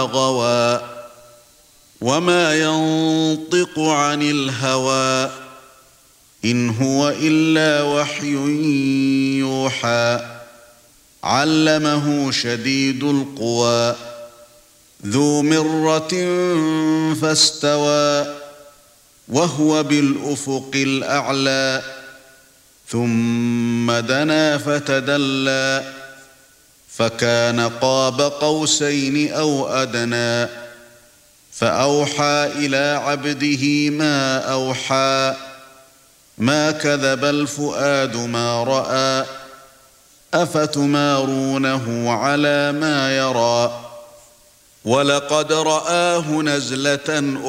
غوى وما ينطق عن الهوى إن هو إلا وحي يوحى علمه شديد القوى ذو مرة فاستوى وهو بالأفق الأعلى ثم دنا فتدلى فكان قاب قوسين أو أدنى فأوحى إلى عبده ما أوحى ما كذب الفؤاد ما رأى أفتمارونه على ما يرى ولقد رآه نزلة